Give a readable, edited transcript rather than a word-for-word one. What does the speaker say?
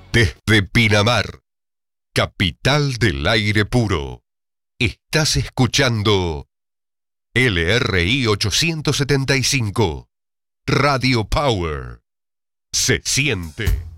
Desde Pinamar, capital del aire puro, estás escuchando LRI 875, Radio Power. Se siente.